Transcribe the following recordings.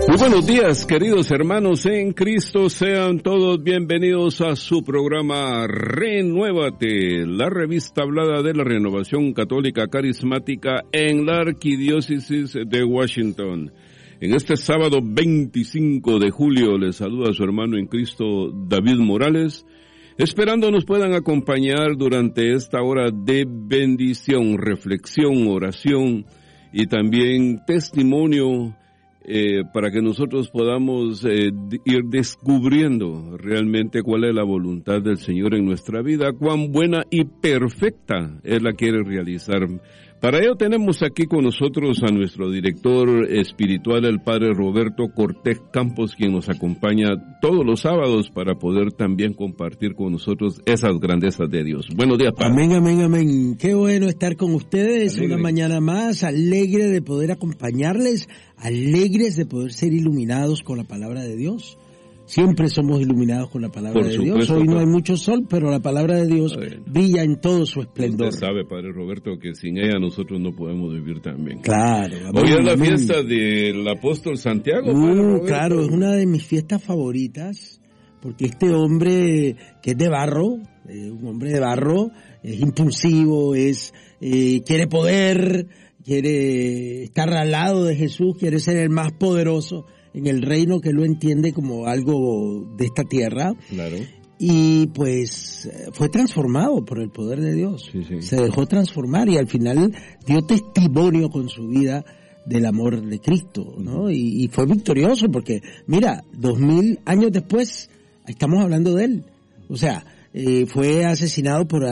Muy buenos días, queridos hermanos en Cristo. Sean todos bienvenidos a su programa Renuévate, la revista hablada de la renovación católica carismática en la Arquidiócesis de Washington. En este sábado 25 de julio les saluda a su hermano en Cristo, David Morales, esperando nos puedan acompañar durante esta hora de bendición, reflexión, oración y también testimonio, para que nosotros podamos ir descubriendo realmente cuál es la voluntad del Señor en nuestra vida, cuán buena y perfecta Él la quiere realizar. Para ello tenemos aquí con nosotros a nuestro director espiritual, el Padre Roberto Cortés Campos, quien nos acompaña todos los sábados para poder también compartir con nosotros esas grandezas de Dios. Buenos días, Padre. Amén, amén, amén. Qué bueno estar con ustedes una mañana más, alegre de poder acompañarles, alegres de poder ser iluminados con la palabra de Dios. Siempre somos iluminados con la palabra de Dios. Hoy no hay mucho sol, pero la palabra de Dios brilla en todo su esplendor. Usted sabe, Padre Roberto, que sin ella nosotros no podemos vivir también. Claro. Amén, hoy es la fiesta del apóstol Santiago. Claro, es una de mis fiestas favoritas, porque este hombre que es de barro, un hombre de barro, es impulsivo, quiere poder, quiere estar al lado de Jesús, quiere ser el más poderoso en el reino, que lo entiende como algo de esta tierra. Claro. Y pues fue transformado por el poder de Dios. Sí. Se dejó transformar y al final dio testimonio con su vida del amor de Cristo, ¿no? Y fue victorioso porque, mira, 2000 años después estamos hablando de él. O sea, fue asesinado por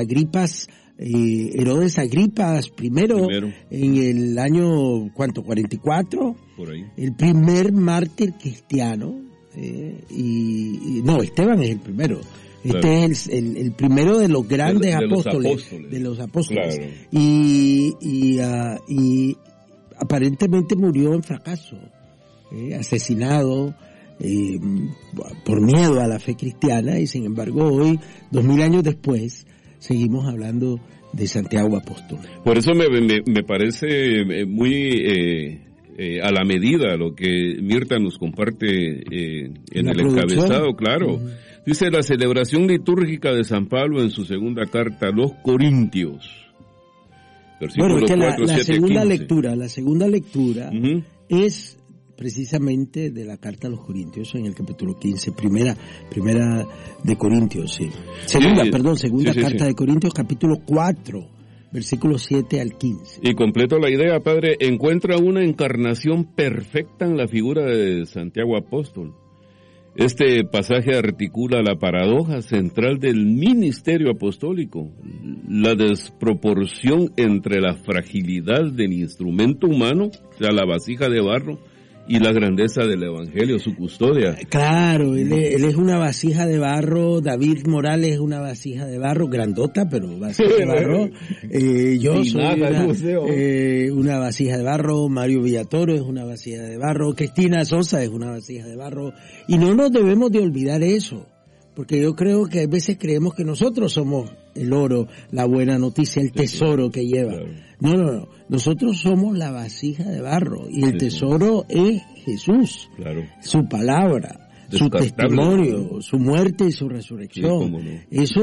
Herodes Agripas primero en el año, ¿cuánto? 44. Por ahí. El primer mártir cristiano. No, Esteban es el primero. Claro. Este es el primero de los grandes apóstoles. De los apóstoles. Claro. Y aparentemente murió en fracaso. Asesinado. Por miedo a la fe cristiana, y sin embargo hoy, 2000 años después, seguimos hablando de Santiago Apóstol. Por eso me parece muy a la medida lo que Mirta nos comparte en el encabezado, claro. Uh-huh. Dice: la celebración litúrgica de San Pablo en su segunda carta a los Corintios. Bueno, es que 4, la segunda lectura uh-huh. es precisamente de la carta a los Corintios, en el capítulo 15, primera de Corintios, sí. Segunda carta de Corintios, capítulo 4, versículos 7 al 15. Y completo la idea, Padre, encuentra una encarnación perfecta en la figura de Santiago Apóstol. Este pasaje articula la paradoja central del ministerio apostólico, la desproporción entre la fragilidad del instrumento humano, o sea, la vasija de barro, y la grandeza del Evangelio, su custodia. Claro, él es una vasija de barro. David Morales es una vasija de barro, grandota, pero vasija de barro. Yo soy una vasija de barro. Mario Villatoro es una vasija de barro. Cristina Sosa es una vasija de barro. Y no nos debemos de olvidar eso, porque yo creo que a veces creemos que nosotros somos el oro, la buena noticia, el tesoro que lleva. Claro. No. Nosotros somos la vasija de barro y el tesoro es Jesús, claro. Su palabra, su testimonio, su muerte y su resurrección. Eso